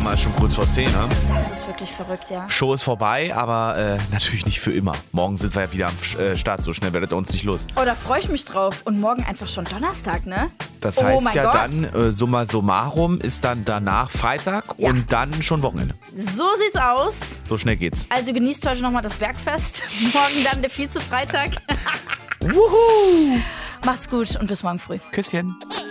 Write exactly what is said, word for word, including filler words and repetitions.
Sommer ist schon kurz vor zehn, ne? Das ist wirklich verrückt, ja. Show ist vorbei, aber äh, natürlich nicht für immer. Morgen sind wir ja wieder am äh, Start, so schnell werdet ihr uns nicht los. Oh, da freue ich mich drauf. Und morgen einfach schon Donnerstag, ne? Das oh heißt mein ja Gott. dann, äh, summa summarum ist dann danach Freitag Ja. und dann schon Wochenende. So sieht's aus. So schnell geht's. Also genießt heute nochmal das Bergfest. Morgen dann der Vize-Freitag. Wuhu! Macht's gut und bis morgen früh. Küsschen.